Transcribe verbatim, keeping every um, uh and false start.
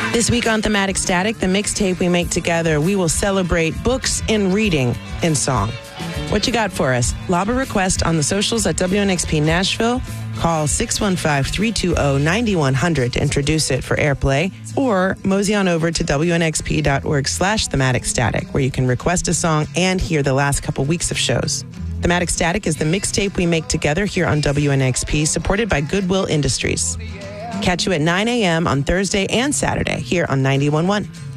This week on Thematic Static, the mixtape we make together, we will celebrate books and reading in song. What you got for us? Lob a request on the socials at W N X P Nashville. Call six one five, three two zero, nine one zero zero to introduce it for airplay, or mosey on over to W N X P dot org slash thematic static, where you can request a song and hear the last couple weeks of shows. Thematic Static is the mixtape we make together here on W N X P, supported by Goodwill Industries. Catch you at nine a.m. on Thursday and Saturday here on ninety-one point one.